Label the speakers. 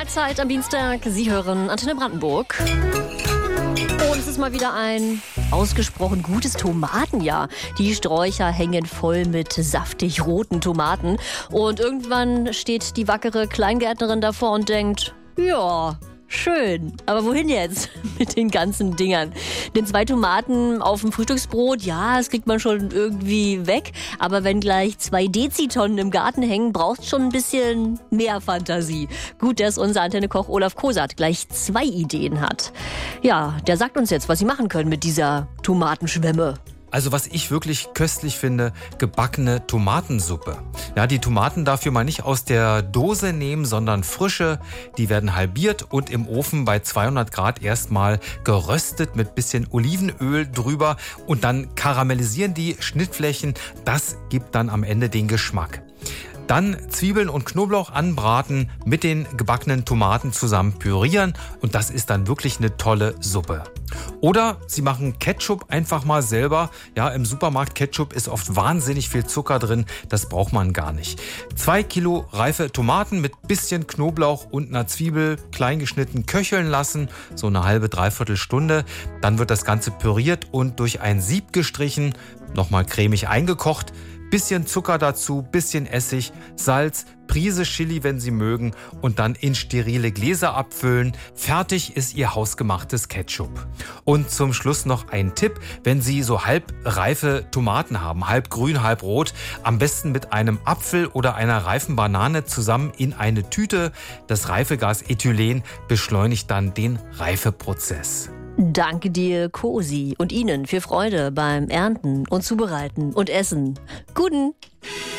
Speaker 1: Mahlzeit am Dienstag. Sie hören Antenne Brandenburg. Und es ist mal wieder ein ausgesprochen gutes Tomatenjahr. Die Sträucher hängen voll mit saftig roten Tomaten. Und irgendwann steht die wackere Kleingärtnerin davor und denkt, ja, schön, aber wohin jetzt mit den ganzen Dingern? Denn 2 Tomaten auf dem Frühstücksbrot, ja, das kriegt man schon irgendwie weg. Aber wenn gleich 2 Dezitonnen im Garten hängen, braucht schon ein bisschen mehr Fantasie. Gut, dass unser Antenne-Koch Olaf Kosat gleich 2 Ideen hat. Ja, der sagt uns jetzt, was Sie machen können mit dieser Tomatenschwemme.
Speaker 2: Also was ich wirklich köstlich finde, gebackene Tomatensuppe. Ja, die Tomaten dafür mal nicht aus der Dose nehmen, sondern frische. Die werden halbiert und im Ofen bei 200 Grad erstmal geröstet mit bisschen Olivenöl drüber und dann karamellisieren die Schnittflächen. Das gibt dann am Ende den Geschmack. Dann Zwiebeln und Knoblauch anbraten, mit den gebackenen Tomaten zusammen pürieren und das ist dann wirklich eine tolle Suppe. Oder Sie machen Ketchup einfach mal selber. Ja, im Supermarkt Ketchup ist oft wahnsinnig viel Zucker drin, das braucht man gar nicht. 2 Kilo reife Tomaten mit bisschen Knoblauch und einer Zwiebel klein geschnitten köcheln lassen, so eine halbe, dreiviertel Stunde. Dann wird das Ganze püriert und durch ein Sieb gestrichen, nochmal cremig eingekocht. Bisschen Zucker dazu, bisschen Essig, Salz, Prise Chili, wenn Sie mögen und dann in sterile Gläser abfüllen. Fertig ist Ihr hausgemachtes Ketchup. Und zum Schluss noch ein Tipp, wenn Sie so halbreife Tomaten haben, halb grün, halb rot, am besten mit einem Apfel oder einer reifen Banane zusammen in eine Tüte. Das Reifegas Ethylen beschleunigt dann den Reifeprozess.
Speaker 1: Danke dir, Cosi, und Ihnen für Freude beim Ernten und Zubereiten und Essen. Guten!